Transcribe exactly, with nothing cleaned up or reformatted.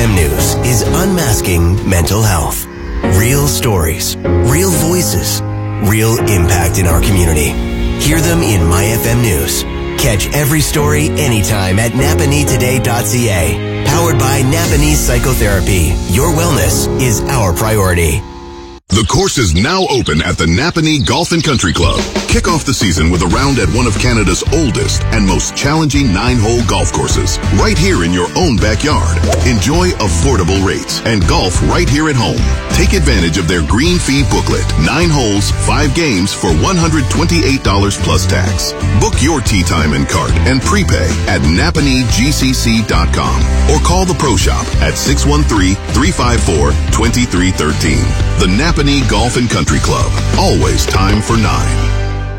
M News is unmasking mental health. Real stories, real voices, real impact in our community. Hear them in My F M News. Catch every story anytime at napanee today dot c a. Powered by Napanee Psychotherapy. Your wellness is our priority. The course is now open at the Napanee Golf and Country Club. Kick off the season with a round at one of Canada's oldest and most challenging nine-hole golf courses, right here in your own backyard. Enjoy affordable rates and golf right here at home. Take advantage of their green fee booklet, nine holes, five games for one hundred twenty-eight dollars plus tax. Book your tee time and cart and prepay at napanee g c c dot com or call the Pro Shop at six one three, three five four, two three one three. The Napanee Golf and Country Club. Always time for nine.